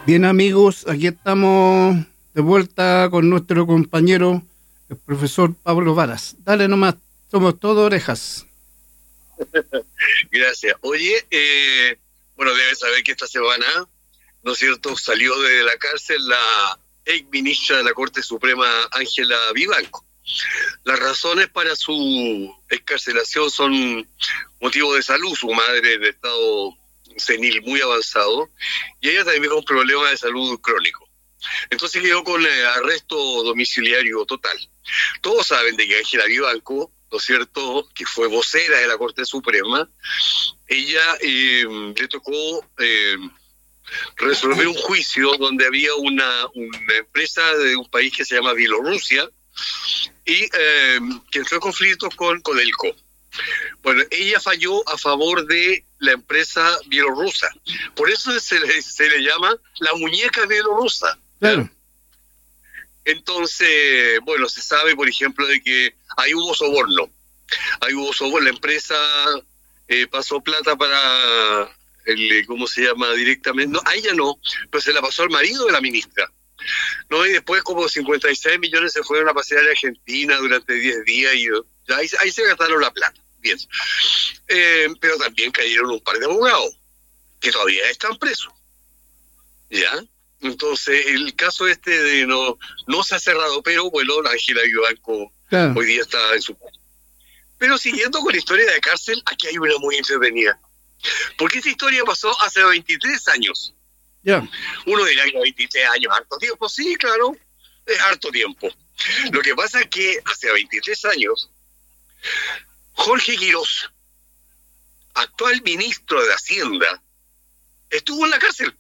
Bien amigos, aquí estamos de vuelta con nuestro compañero, el profesor Pablo Varas. Dale nomás, somos todos orejas. Gracias. Oye, bueno, debes saber que esta semana, ¿no es cierto?, salió de la cárcel la ex ministra de la Corte Suprema, Ángela Vivanco. Las razones para su excarcelación son motivo de salud. Su madre de estado senil muy avanzado y ella también con problemas de salud crónico. Entonces quedó con arresto domiciliario total. Todos saben de que Ángela Vivanco, ¿no es cierto?, que fue vocera de la Corte Suprema, ella le tocó resolver un juicio donde había una empresa de un país que se llama Bielorrusia y que entró en conflicto con Codelco. Bueno, ella falló a favor de la empresa bielorrusa. Por eso se le llama la muñeca bielorrusa. Claro. Entonces, bueno, se sabe, por ejemplo, de que ahí hubo soborno. La empresa pasó plata para, ¿cómo se llama? Directamente. No, a ella no, pero se la pasó al marido de la ministra. No, y después como 56 millones se fueron a pasear a Argentina durante 10 días y ahí se gastaron la plata. Bien. Pero también cayeron un par de abogados que todavía están presos. ¿Ya? Entonces, el caso de no se ha cerrado, pero bueno, Ángela Vivanco hoy día está en su casa. Pero siguiendo con la historia de cárcel, aquí hay una muy entretenida. Porque esta historia pasó hace 23 años. Yeah. Uno dirá que 23 años, ¿harto tiempo? Sí, claro, es harto tiempo. Lo que pasa es que hace 23 años, Jorge Quirós, actual ministro de Hacienda, estuvo en la cárcel.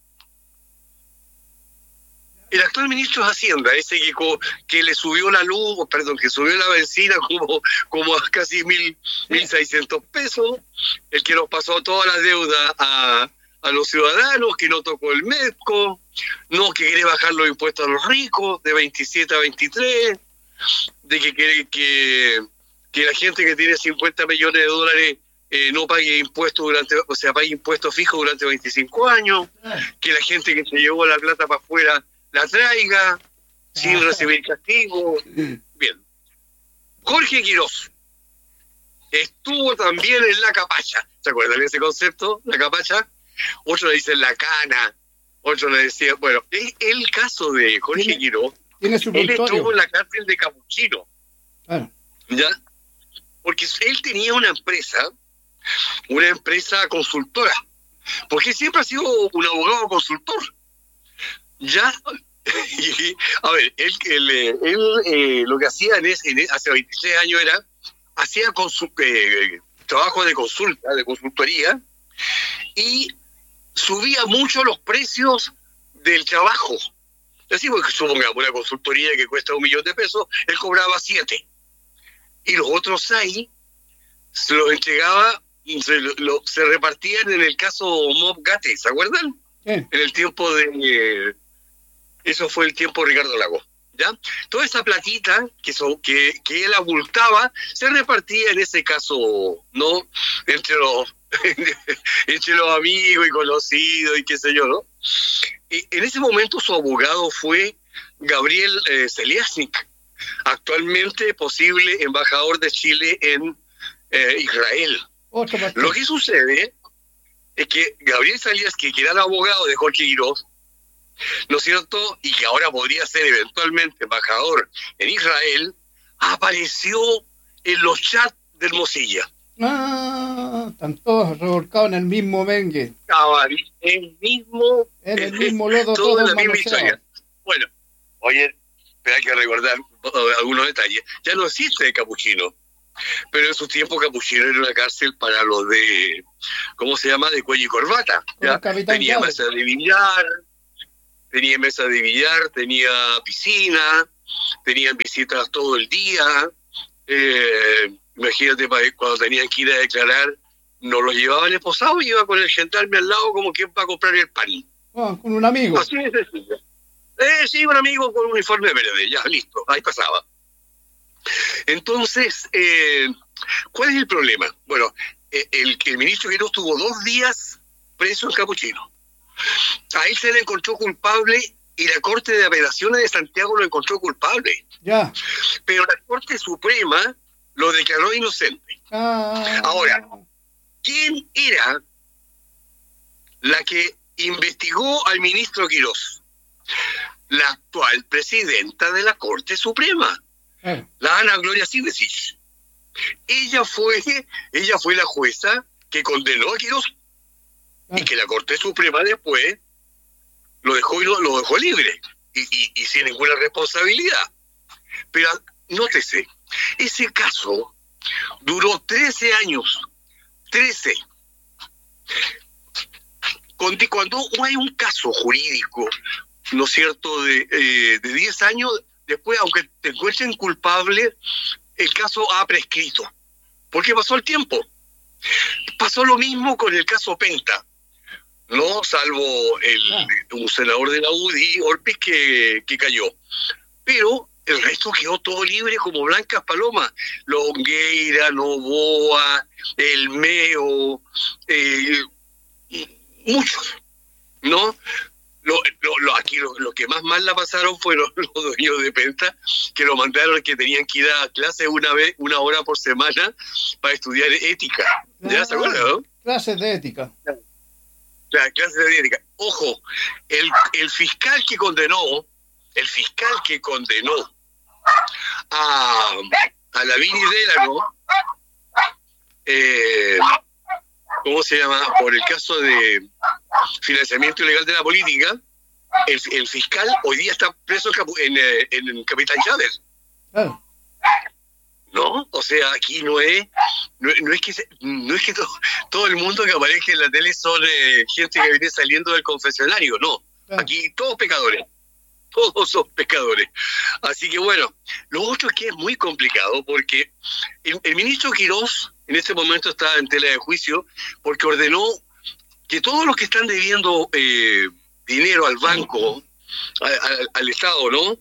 El actual ministro de Hacienda, ese que le subió la luz, que subió la benzina como a casi 1.600 pesos, el que nos pasó toda la deuda a los ciudadanos, que no tocó el MEDCO, no, que quiere bajar los impuestos a los ricos de 27 a 23, de que quiere que la gente que tiene 50 millones de dólares no pague impuestos pague impuestos fijos durante 25 años, que la gente que se llevó la plata para afuera la traiga sin recibir castigo. Bien. Jorge Quirós estuvo también en la capacha. ¿Se acuerdan de ese concepto? La capacha. Otros le dicen la cana, otros le decían, bueno, el caso de Jorge Quirós, él estuvo en la cárcel de Capuchino. Claro. ¿Ya? Porque él tenía una empresa consultora, porque siempre ha sido un abogado consultor. Ya, y, a ver, él lo que hacía hace 23 años hacía trabajo de consultoría, y subía mucho los precios del trabajo. Así, porque supongamos una consultoría que cuesta 1 millón de pesos, él cobraba 7. Y los otros 6 se los entregaba, se repartían en el caso Mob Gate, ¿se acuerdan? Sí. En el tiempo eso fue el tiempo de Ricardo Lagos, ¿ya? Toda esa platita que él abultaba se repartía en ese caso, ¿no? Entre los amigos y conocidos y qué sé yo, ¿no? Y en ese momento su abogado fue Gabriel Zeliasnik, actualmente posible embajador de Chile en Israel. Lo que sucede es que Gabriel Zeliasnik, que era el abogado de Jorge Quirós, ¿no es cierto?, y que ahora podría ser eventualmente embajador en Israel, apareció en los chats del Mozilla. Están todos revolcados en el mismo mengue. En el mismo lodo, todo en la misma historia. Bueno, oye, pero hay que recordar algunos detalles. Ya no existe el Capuchino, pero en su tiempo Capuchino era una cárcel para los de, ¿cómo se llama?, de cuello y corbata. ¿Ya? Tenía mesa de billar, tenía piscina, tenían visitas todo el día. Imagínate, cuando tenían que ir a declarar, no los llevaban esposados, iba con el gendarme al lado como quien va a comprar el pan. Con un amigo. Así de sencillo. Sí, un amigo con un uniforme verde, ya, listo, ahí pasaba. Entonces, ¿cuál es el problema? Bueno, el ministro Quirós tuvo 2 días preso en Capuchino. A él se le encontró culpable y la Corte de Apelaciones de Santiago lo encontró culpable. Ya. Pero la Corte Suprema lo declaró inocente. Ahora, ¿quién era la que investigó al ministro Quirós? La actual presidenta de la Corte Suprema, la Ana Gloria Sibesich. Ella fue la jueza que condenó a Quirós y que la Corte Suprema después lo dejó libre y sin ninguna responsabilidad. Pero nótese, ese caso duró 13 años. 13. Cuando hay un caso jurídico, ¿no es cierto?, de 10 años, después, aunque te encuentren culpable, el caso ha prescrito. Porque pasó el tiempo. Pasó lo mismo con el caso Penta, ¿no? Salvo un senador de la UDI, Orpiz, que cayó. Pero el resto quedó todo libre como blancas palomas. Longueira, Novoa, El Meo, muchos, ¿no? Aquí lo que más mal la pasaron fueron los dueños de Penta, que lo mandaron, que tenían que ir a clase una hora por semana para estudiar ética. ¿Ya se acuerdan, no? Clases de ética. Claro, clases de ética. Ojo, el fiscal que condenó a Lavín y Delano, ¿cómo se llama? Por el caso de financiamiento ilegal de la política, el fiscal hoy día está preso en Capitán Chávez. ¿No? O sea, aquí no es que todo el mundo que aparezca en la tele son gente que viene saliendo del confesionario, no. Aquí todos pecadores. Todos son pecadores. Así que bueno, lo otro es que es muy complicado porque el ministro Quirós en este momento está en tela de juicio porque ordenó que todos los que están debiendo dinero al banco, al Estado, ¿no?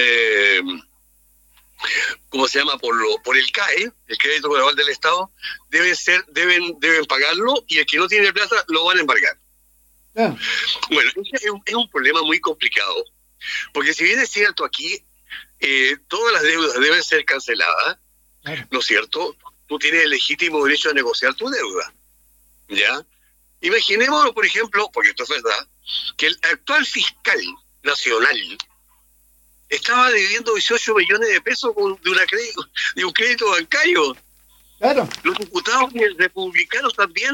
¿Cómo se llama? Por el CAE, el crédito global del Estado, deben pagarlo, y el que no tiene plata lo van a embargar. Bueno, es un problema muy complicado, porque si bien es cierto aquí todas las deudas deben ser canceladas, ¿no es cierto? Tú tienes el legítimo derecho a negociar tu deuda, ¿ya? Imaginémonos, por ejemplo, porque esto es verdad, que el actual fiscal nacional estaba debiendo 18 millones de pesos de un crédito bancario. Claro. Los diputados republicanos también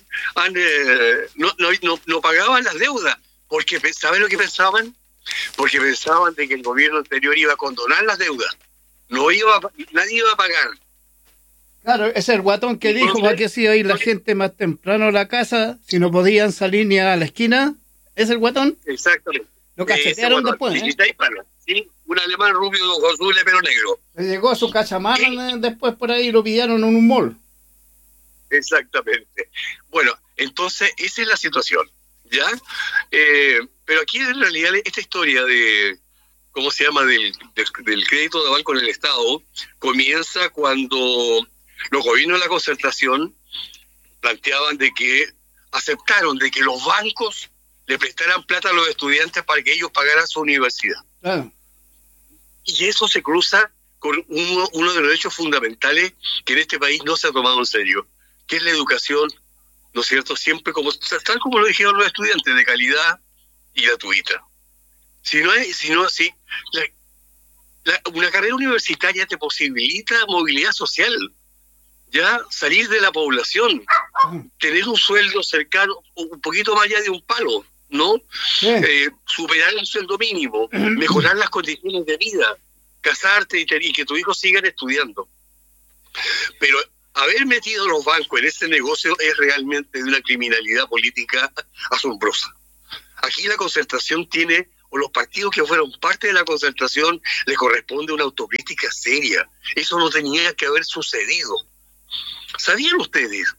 no pagaban las deudas, porque ¿saben lo que pensaban? Porque pensaban de que el gobierno anterior iba a condonar las deudas. Nadie iba a pagar. Claro, ese es el guatón que dijo para qué se iba a ir la gente más temprano a la casa si no podían salir ni a la esquina. ¿Es el guatón? Exactamente. Lo cachetearon después, Sí, un alemán rubio con azul de pelo negro. Le llegó a su cachamán después por ahí, lo pillaron en un mall. Exactamente. Bueno, entonces esa es la situación, ¿ya? Pero aquí en realidad esta historia de, ¿cómo se llama?, del crédito de banco en el Estado, comienza cuando los gobiernos de la Concertación planteaban de que aceptaron de que los bancos le prestaran plata a los estudiantes para que ellos pagaran su universidad. Claro. Y eso se cruza con uno de los derechos fundamentales que en este país no se ha tomado en serio, que es la educación, ¿no es cierto? Siempre tal como lo dijeron los estudiantes, de calidad y gratuita. Una carrera universitaria te posibilita movilidad social, ya salir de la población, tener un sueldo cercano, un poquito más allá de un palo, ¿no? Superar el sueldo mínimo, mejorar las condiciones de vida, casarte y que tus hijos sigan estudiando. Pero haber metido los bancos en este negocio es realmente de una criminalidad política asombrosa. Aquí la Concertación tiene, o los partidos que fueron parte de la Concertación, le corresponde una autocrítica seria. Eso no tenía que haber sucedido. ¿Sabían ustedes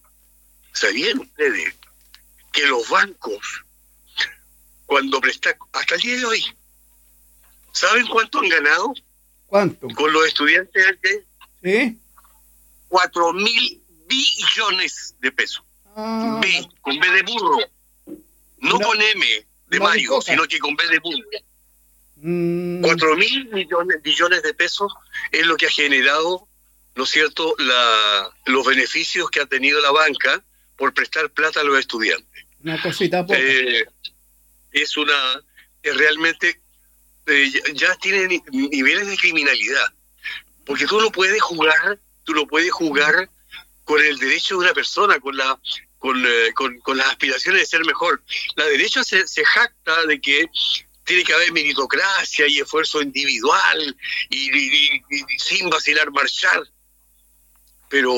que los bancos, cuando prestan, hasta el día de hoy, ¿saben cuánto han ganado? ¿Cuánto? Con los estudiantes ¿Sí? 4.000 billones de pesos. B, con B de burro, no con M, de Mario, sino que con B de punto. 4.000 millones de pesos es lo que ha generado, ¿no es cierto?, los beneficios que ha tenido la banca por prestar plata a los estudiantes. Una cosita poca. Es realmente, ya tiene niveles de criminalidad, porque tú no puedes jugar con el derecho de una persona, con las aspiraciones de ser mejor. La derecha se jacta de que tiene que haber meritocracia y esfuerzo individual y sin vacilar marchar, pero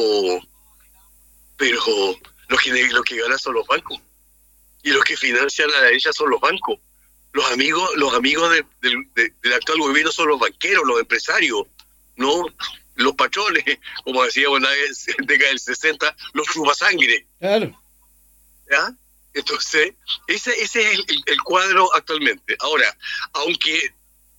los que ganan son los bancos, y los que financian a la derecha son los bancos. Los amigos del actual gobierno son los banqueros, los empresarios, no los patrones, como decíamos en la década del 60, los chupasangre. Claro. ¿Ya? Entonces, ese es el cuadro actualmente. Ahora, aunque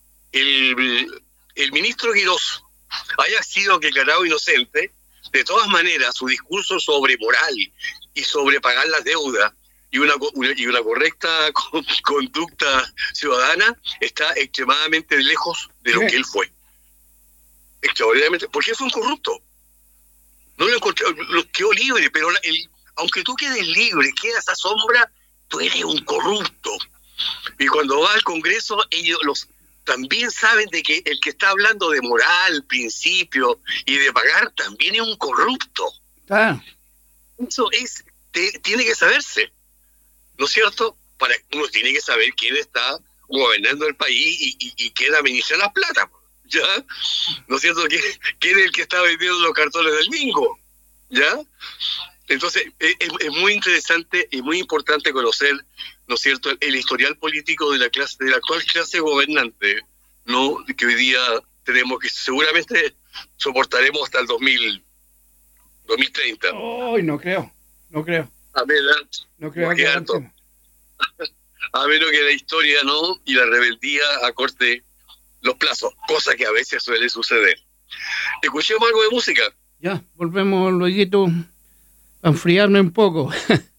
el ministro Quirós haya sido declarado inocente, de todas maneras su discurso sobre moral y sobre pagar las deudas y una correcta conducta ciudadana está extremadamente lejos de lo que él fue. Extraordinariamente, porque fue un corrupto. No lo encontré, quedó libre, pero aunque tú quedes libre, queda esa sombra, tú eres un corrupto. Y cuando va al Congreso, ellos también saben de que el que está hablando de moral, principio y de pagar también es un corrupto. Eso tiene que saberse, ¿no es cierto? Uno tiene que saber quién está gobernando el país y quién administra la plata, ¿ya? ¿No es cierto? ¿Quién es el que está vendiendo los cartones del bingo? ¿Ya? Entonces, es muy interesante y muy importante conocer, ¿no es cierto?, el historial político de la actual clase gobernante, ¿no?, que hoy día tenemos, que seguramente soportaremos hasta el 2030. ¡Ay, no creo! A menos, no creo que avancemos. A menos que la historia, ¿no?, y la rebeldía acorte los plazos, cosa que a veces suele suceder. ¿Escuchemos algo de música? Ya, volvemos luego a enfriarme un poco.